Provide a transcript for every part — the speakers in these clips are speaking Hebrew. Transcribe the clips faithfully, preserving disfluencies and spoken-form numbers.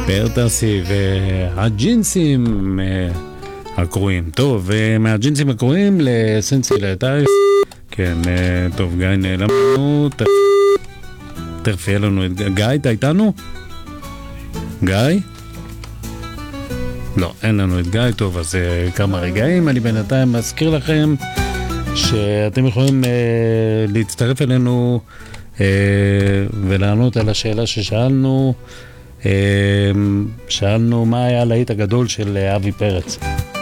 פרטסי והג'ינסים הקרועים. טוב, מהג'ינסים הקרועים לסנסי לטייס. כן, טוב, גיא נעלם לנו. תכף יהיה לנו את גיא. אתה איתנו? גיא? לא, אין לנו את גיא. טוב, אז כמה רגעים. אני בינתיים מזכיר לכם שאתם יכולים להצטרף אלינו ולענות על השאלה ששאלנו. שאלנו מה היה הלהיט הגדול של אבי פרץ,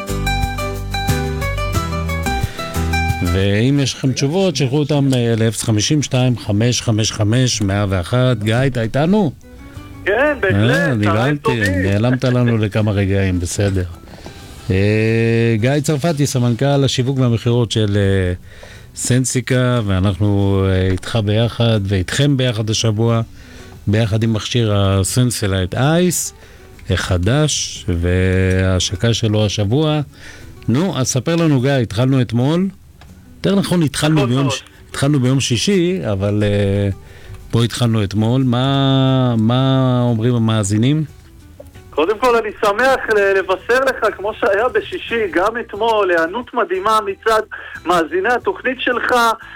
ואם יש לכם תשובות שלחו אותם ל-אפס חמש שתיים חמש חמש חמש מאה ואחת. גיא, אתה איתנו? כן, בהחלט. נבלתי, נעלמת לנו לכמה רגעים. בסדר. גיא צרפתי, סמנכ"ל השיווק והמחירות של סנסיקה, ואנחנו איתך ביחד ואיתכם ביחד השבוע, ביחד עם מכשיר הסנסילייט אייס החדש וההשקה שלו השבוע. נו, אז ספר לנו גיא, התחלנו אתמול, יותר נכון התחלנו ביום, התחלנו ביום שישי, אבל uh, פה התחלנו אתמול. מה, מה אומרים המאזינים? קודם כל אני שמח לבשר לך, כמו שהיה בשישי, גם אתמול, הענות מדהימה מצד מאזיני התוכנית שלך.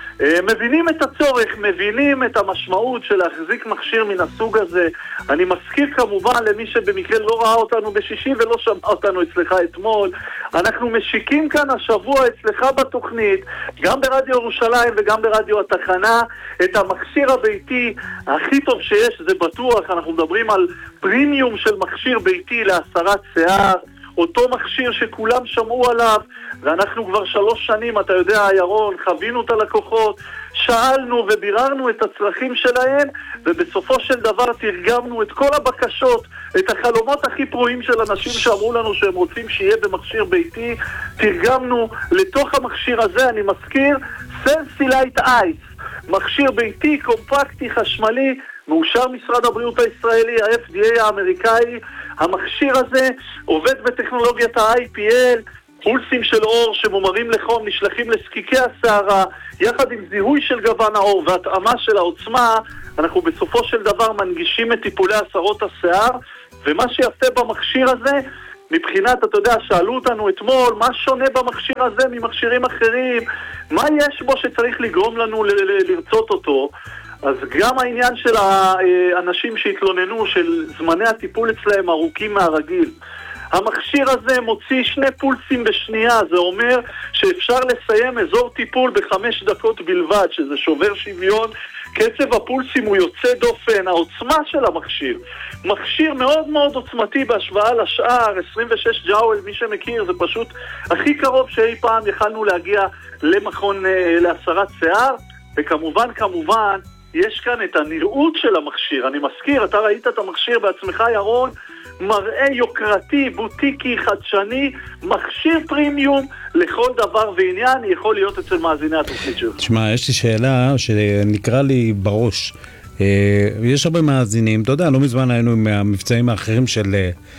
מבינים את הצורך, מבינים את המשמעות של להחזיק מכשיר מן הסוג הזה. אני מזכיר כמובן למי שבמקרה לא ראה אותנו בשישי ולא שמע אותנו אצלך אתמול, אנחנו משיקים כאן השבוע אצלך בתוכנית, גם ברדיו ירושלים וגם ברדיו התחנה, את המכשיר הביתי הכי טוב שיש, זה בטוח. אנחנו מדברים על פרימיום של מכשיר ביתי להסרת שיער, אותו מכשיר שכולם שמעו עליו, ואנחנו כבר שלוש שנים, אתה יודע, ירון, חווינו את הלקוחות, שאלנו וביררנו את הצרכים שלהם, ובסופו של דבר תרגמנו את כל הבקשות, את החלומות הכי פרועים של אנשים שאמרו לנו שהם רוצים שיהיה במכשיר ביתי, תרגמנו לתוך המכשיר הזה. אני מזכיר, סנסילייט אייס, מכשיר ביתי, קומפקטי, חשמלי, מאושר משרד הבריאות הישראלי, ה-אף די איי האמריקאי. המכשיר הזה עובד בטכנולוגיית ה-איי פי אל, פולסים של אור שמומרים לחום נשלחים לסקיקי השערה, יחד עם זיהוי של גוון האור והתאמה של העוצמה. אנחנו בסופו של דבר מנגישים את טיפולי הסרות השיער, ומה שיפה במכשיר הזה, מבחינת, אתה יודע, שאלו אותנו אתמול, מה שונה במכשיר הזה ממכשירים אחרים, מה יש בו שצריך לגרום לנו ל- ל- לרצות אותו. אז גם העניין של האנשים שהתלוננו של זמני הטיפול אצלהם ארוכים מהרגיל, המכשיר הזה מוציא שני פולסים בשנייה, זה אומר שאפשר לסיים אזור טיפול בחמש דקות בלבד, שזה שובר שוויון. קצב הפולסים הוא יוצא דופן, העוצמה של המכשיר, מכשיר מאוד מאוד עוצמתי בהשוואה לשאר, עשרים ושש ג'אול, מי שמכיר, זה פשוט הכי קרוב שאי פעם יכלנו להגיע למכון אה, להסרת שיער. וכמובן, כמובן, יש כאן את הנראות של המכשיר. אני מזכיר, אתה ראית את המכשיר בעצמך ירון, מראה יוקרתי, בוטיקי, חדשני, מכשיר פרימיום לכל דבר ועניין, יכול להיות אצל מאזיני התוכנית שלו. תשמע, יש לי שאלה שנקרא לי בראש. יש הרבה מאזינים, אתה יודע, לא מזמן היינו מהמבצעים האחרים של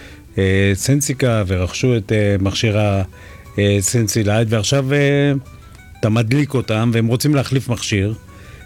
סנסיקה, ורכשו את מכשיר הסנסילייט, ועכשיו אתה מדליק אותם, והם רוצים להחליף מכשיר.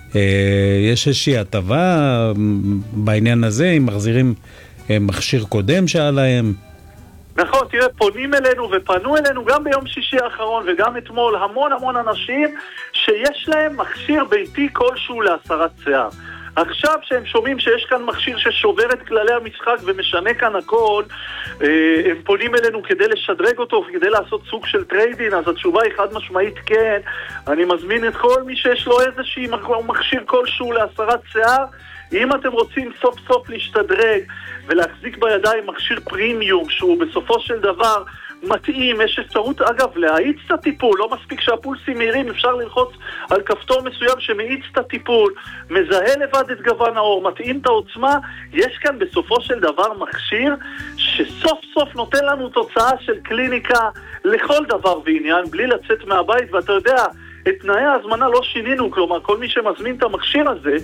יש איזושהי הטבה בעניין הזה, אם מחזירים מכשיר קודם שהיה להם? נכון, תראה, פונים אלינו ופנו אלינו גם ביום שישי האחרון וגם אתמול המון המון אנשים שיש להם מכשיר ביתי כלשהו להסרת שיער. עכשיו שהם שומעים שיש כאן מכשיר ששובר את כללי המשחק ומשנה כאן הכל, הם פונים אלינו כדי לשדרג אותו וכדי לעשות סוג של טריידין. אז התשובה היא חד משמעית כן. אני מזמין את כל מי שיש לו איזושהי מכשיר כלשהו להסרת שיער, אם אתם רוצים סוף סוף להשתדרג ולהחזיק בידיים מכשיר פרימיום שהוא בסופו של דבר מתאים, יש אפשרות אגב להאיץ את הטיפול, לא מספיק שהפולסים מהירים, אפשר ללחוץ על כפתור מסוים שמאיץ את הטיפול, מזהה לבד את גוון האור, מתאים את העוצמה. יש כאן בסופו של דבר מכשיר שסוף סוף נותן לנו תוצאה של קליניקה לכל דבר ועניין בלי לצאת מהבית. ואתה יודע, את תנאי ההזמנה לא שינינו, כלומר כל מי שמזמין את המכשיר הזה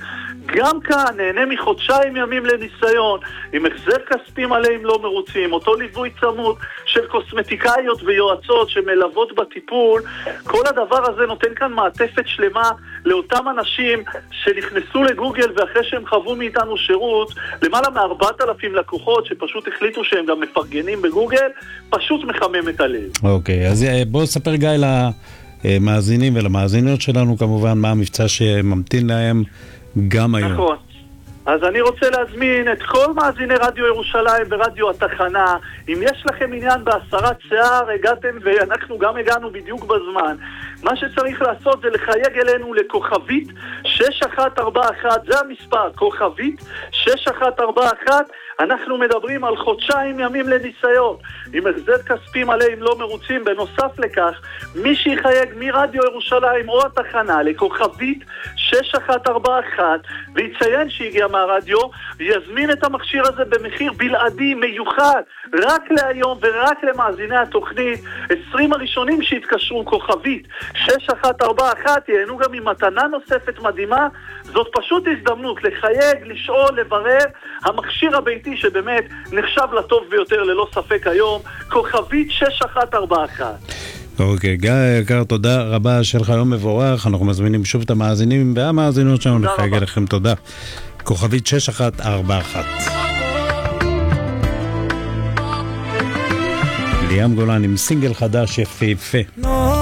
גם כאן נהנה מחודשיים ימים לניסיון, עם החזר כספי מלא אם לא מרוצים, אותו ליווי צמוד של קוסמטיקאיות ויועצות שמלוות בטיפול. כל הדבר הזה נותן כאן מעטפת שלמה לאותם אנשים שנכנסו לגוגל ואחרי שהם חוו מאיתנו שירות, למעלה מארבעת אלפים לקוחות שפשוט החליטו שהם גם מפרגנים בגוגל, פשוט מחמם את הלב. אוקיי, אז בואו ספר גיא למאזינים ולמאזינות שלנו כמובן מה המבצע שממתין להם גם היום. נכון. אז אני רוצה להזמין את כל מאזיני רדיו ירושלים ברדיו התחנה. אם יש לכם עניין בהסרת שיער, הגעתם ואנחנו גם הגענו בדיוק בזמן. מה שצריך לעשות זה לחייג אלינו לכוכבית שש אחת ארבע אחת, זה המספר, כוכבית שש אחת ארבע אחת. אנחנו מדברים על חודשיים ימים לניסיון, עם החזר כספי מלא אם לא מרוצים. בנוסף לכך, מי שיחייג מרדיו ירושלים או התחנה לכוכבית שש אחת ארבע אחת ויציין שהגיע מהרדיו, יזמין את המכשיר הזה במחיר בלעדי מיוחד רק להיום ורק למאזיני התוכנית. עשרים הראשונים שהתקשרו כוכבית שש אחת ארבע אחת ייהנו גם עם מתנה נוספת מדהימה. זאת פשוט הזדמנות לחייג, לשאול, לברר. המכשיר הביתי שבאמת נחשב לטוב ביותר ללא ספק היום, כוכבית שש אחת ארבע אחת. אוקיי, גיא יקר, תודה רבה, שלך יום מבורך. אנחנו מזמינים שוב את המאזינים והמאזינות שלנו לחייג אליכם. תודה. כוכבית שש אחת ארבע אחת. ליאם גולן עם סינגל חדש יפהפה.